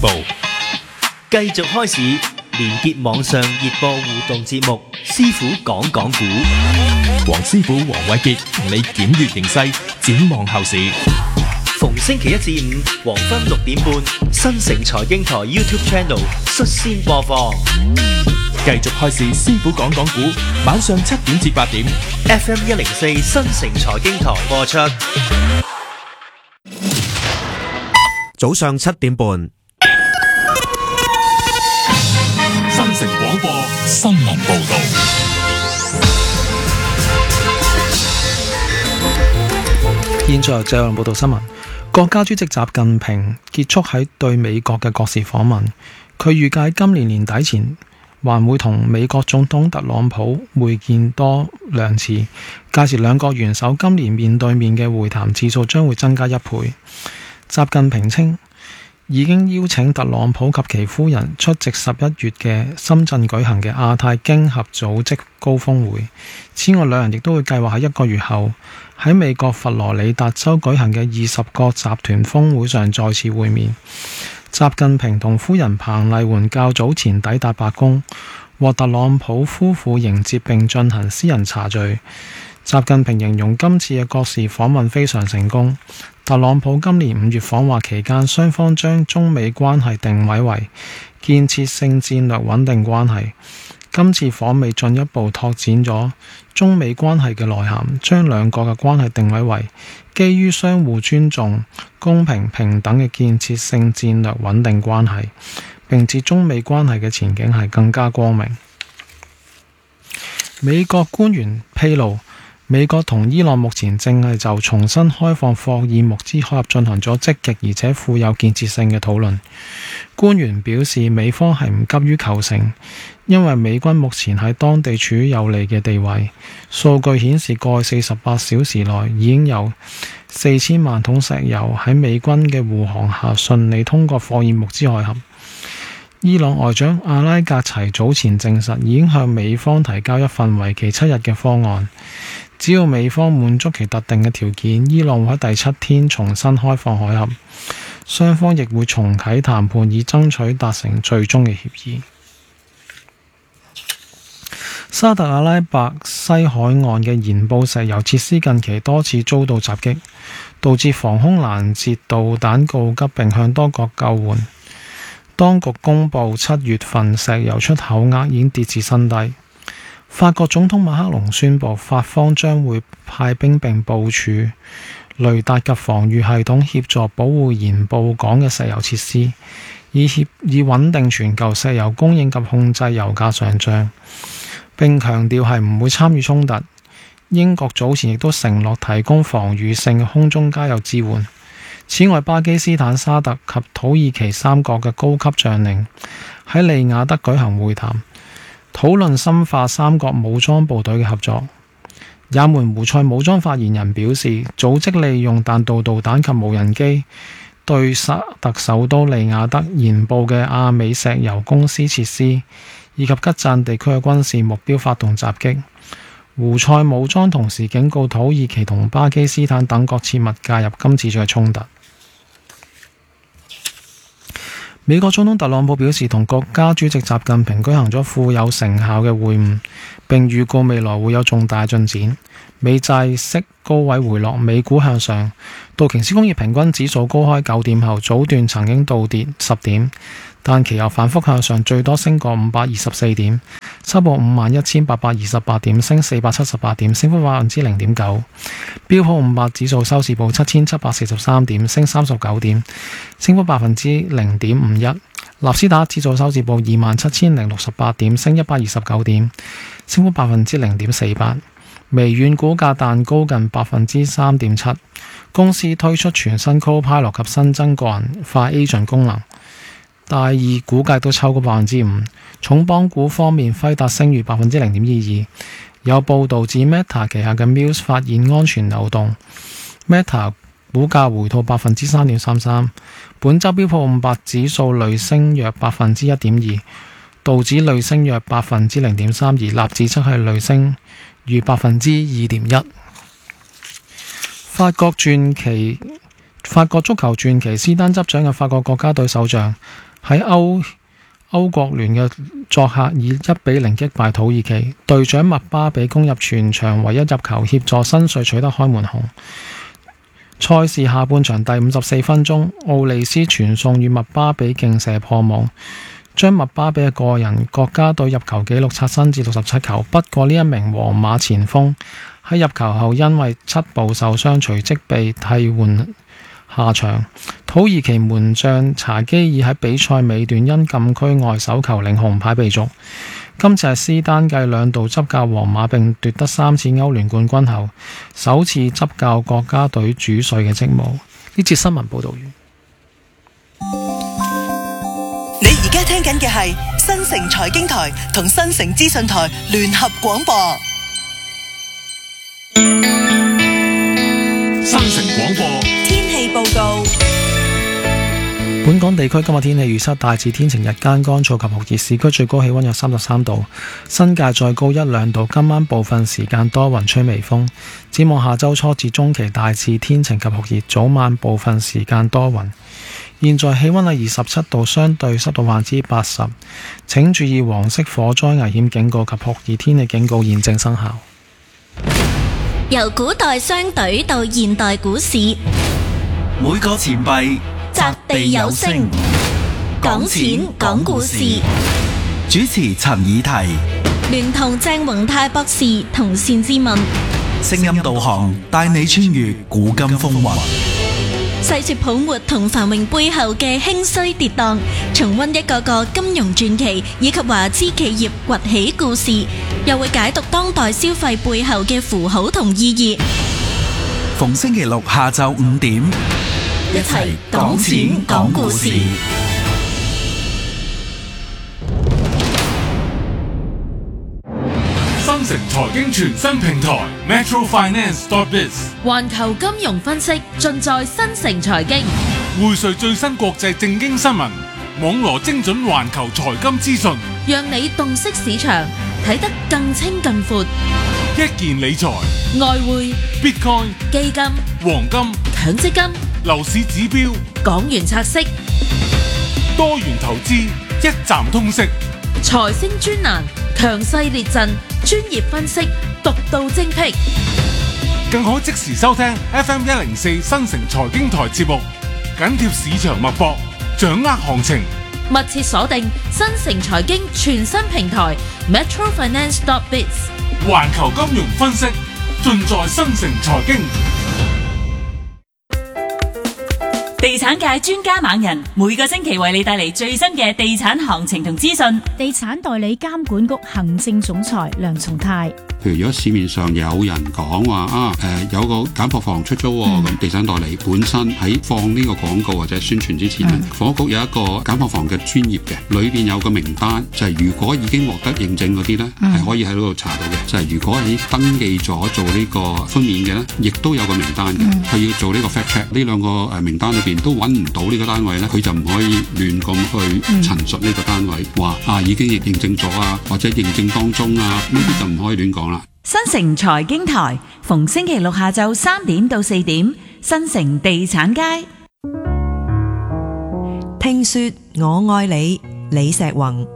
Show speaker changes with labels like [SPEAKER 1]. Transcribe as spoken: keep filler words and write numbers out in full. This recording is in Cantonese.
[SPEAKER 1] 報，
[SPEAKER 2] 繼續開始連結網上熱播互動節目，師傅講講古。
[SPEAKER 1] 黃師傅黃偉傑同你檢閱形勢，展望後市。
[SPEAKER 2] 逢星期一至五黃昏六點半，新城財經台 YouTube Channel 率先播放。
[SPEAKER 1] 繼續開始師傅講講古，晚上七點至八點
[SPEAKER 2] F M 一零四新城財經台播出。
[SPEAKER 3] 早上七點半，
[SPEAKER 1] 新城廣播新聞報道。
[SPEAKER 4] 現在就有報道新聞。國家主席習近平結束喺對美國嘅國事訪問，佢預計今年年底前還會同美國總統特朗普會見多兩次，屆時兩國元首今年面對面嘅會談次數將會增加一倍。習近平稱已經邀請特朗普及其夫人出席十一月嘅深圳舉行嘅亞太經合組織高峰會。此外，兩人亦都會計劃喺一個月後喺美國佛羅里達州舉行嘅二十國集團峰會上再次會面。習近平同夫人彭麗媛較早前抵達白宮，獲特朗普夫婦迎接並進行私人茶敘。習近平形容今次嘅國事訪問非常成功。特朗普今年五月訪華期間，雙方將中美關係定位為建設性戰略穩定關係。今次訪美進一步拓展咗中美關係嘅內涵，將兩國嘅關係定位為基於相互尊重、公平平等嘅建設性戰略穩定關係，並指中美關係嘅前景係更加光明。美國官員披露，美國同伊朗目前正係就重新開放霍爾木茲海峽進行咗積極而且富有建設性嘅討論。官員表示，美方係唔急於求成，因為美軍目前喺當地處於有利嘅地位。數據顯示，過去四十八小時內已經有四千萬桶石油喺美軍嘅護航下順利通過霍爾木茲海峽。伊朗外長阿拉格齊早前證實，已經向美方提交一份為期七日嘅方案。只要美方滿足其特定嘅條件，伊朗會喺第七天重新開放海峽，雙方亦會重啟談判，以爭取達成最終嘅協議。沙特阿拉伯西海岸嘅鹽布石油設施近期多次遭到襲擊，導致防空攔截導彈告急，並向多國救援。當局公布七月份石油出口額已經跌至新低。法國總統馬克龍宣布，法方將會派兵並部署雷達及防禦系統，協助保護鹽布港嘅石油設施，以協以穩定全球石油供應及控制油價上漲。並強調係唔會參與衝突。英國早前亦都承諾提供防禦性嘅空中加油支援。此外，巴基斯坦、沙特及土耳其三國嘅高級將領喺利雅得舉行會談，討論深化三國武裝部隊嘅合作。也門胡塞武裝發言人表示，組織利用彈道導彈及無人機對沙特首都利雅得鹽布嘅阿美石油公司設施以及吉贊地區嘅軍事目標發動襲擊。胡塞武裝同時警告土耳其同巴基斯坦等國切勿介入今次嘅衝突。美國總統特朗普表示，同國家主席習近平舉行咗富有成效嘅會晤，並預告未來會有重大進展。美債息高位回落，美股向上，道瓊斯工業平均指數高開九點後，早段曾經倒跌十點，但其後反覆向上，最多升過五百二十四點，收報五萬一千八百二十八點，升四百七十八點，升幅百分之零點九。標普五百指數收市報七千七百四十三點，升三十九點，升幅百分之零點五一。納斯達克指數收市報二萬七千零六十八點，升一百二十九點，升幅百分之零點四八。微軟股價彈高近百分之三點七，公司推出全新 Copilot 及新增個人化 Agent 功能，大二股價都超過百分之五。重磅股方面，輝達升逾百分之零點二二。有報道指 Meta 旗下嘅 Muse 發現安全漏洞 ，Meta 股價回吐百分之三點三三。本周標普五百指數累升約百分之一點二，道指累升約百分之零點三，而納指則係累升逾百分之二點一。法國傳奇法國足球傳奇斯丹執掌嘅法國國家隊首將喺歐歐國聯嘅作客以一比零擊敗土耳其，隊長麥巴比攻入全場唯一入球，協助新帥取得開門紅。賽事下半場第五十四分鐘，奧利斯傳送與麥巴比勁射破網，將麥巴比嘅個人國家隊入球紀錄刷新至六十七球。不過呢一名皇馬前鋒喺入球後因為膝部受傷，隨即被替換下場。土耳其門將查基爾喺比賽尾段因禁區外手球領紅牌被逐。今次係斯丹繼兩度執教皇馬並奪得三次歐聯冠軍後，首次執教國家隊主帥嘅職務。呢節新聞報道完。
[SPEAKER 5] 你而家聽緊嘅係新城財經台同新城資訊台聯合廣播。
[SPEAKER 1] 新城廣播
[SPEAKER 5] 天氣報告。
[SPEAKER 4] 本港地區今日天氣預測大致天晴，日間乾燥及酷熱，市區最高氣溫約三十三度，新界再高一兩度。今晚部分時間多雲，吹微風。展望下周初至中期大致天晴及酷熱，早晚部分時間多雲。現在氣溫係二十七度，相對濕度百分之八十。請注意黃色火災危險警告及酷熱天氣警告現正生效。
[SPEAKER 6] 由古代商隊到現代股市，
[SPEAKER 7] 每個錢幣
[SPEAKER 6] 擲地有聲，講錢講故事。
[SPEAKER 7] 主持陳以提，
[SPEAKER 6] 聯同鄭宏泰博士同單志文，
[SPEAKER 7] 聲音導航帶你穿越古今風雲，
[SPEAKER 6] 細說泡沫同繁榮背後嘅興衰跌宕，重溫一個個金融傳奇以及華資企業崛起故事，又會解讀當代消費背後嘅符號同意義。
[SPEAKER 7] 逢星期六下晝五點，
[SPEAKER 6] 一齊講錢講故事。
[SPEAKER 1] 新城財經全新平台 Metro Finance dot biz，
[SPEAKER 8] 環球金融分析盡在新城財經，
[SPEAKER 1] 匯萃最新國際政經新聞，網羅精準環球財金資訊，
[SPEAKER 8] 讓你洞悉市場，睇得更清更闊。
[SPEAKER 1] 一件理財、
[SPEAKER 8] 外匯、
[SPEAKER 1] Bitcoin、
[SPEAKER 8] 基金、
[SPEAKER 1] 黃金、
[SPEAKER 8] 強積金、
[SPEAKER 1] 樓市指標、
[SPEAKER 8] 港元拆息、
[SPEAKER 1] 多元投資，一站通識。
[SPEAKER 8] 財星專欄，強勢列陣，專業分析，獨到精闢。
[SPEAKER 1] 更可即時收聽 F M 一零四新城財經台節目，緊貼市場脈搏，掌握行情。
[SPEAKER 8] 密切鎖定新城財經全新平台 Metro Finance dot biz，
[SPEAKER 1] 環球金融分析盡在新城財經。
[SPEAKER 9] 地產界專家猛人，每個星期為你帶嚟最新嘅地產行情同資訊。
[SPEAKER 10] 地產代理監管局行政總裁梁松泰。
[SPEAKER 11] 譬如如果市面上有人講話啊，誒、呃、有個簡樸房出租喎、哦，咁、嗯、地產代理本身喺放呢個廣告或者宣傳之前，房屋、嗯、局有一個簡樸房嘅專頁嘅，裏邊有個名單，就係、是、如果已經獲得認證嗰啲咧，係、嗯、可以喺嗰度查到嘅。就係、是、如果喺登記咗做呢個寬免嘅咧，亦都有個名單嘅，佢、嗯、要做呢個 fact check。呢兩個誒名單裏邊都揾唔到呢個單位咧，佢就唔可以亂咁去陳述呢個單位，話、嗯、啊已經認證咗啊，或者認證當中啊，呢啲就唔可以亂講啦。
[SPEAKER 9] 新城財經台逢星期六下晝三點到四點，新城地產街。
[SPEAKER 12] 聽說我愛你，李石宏。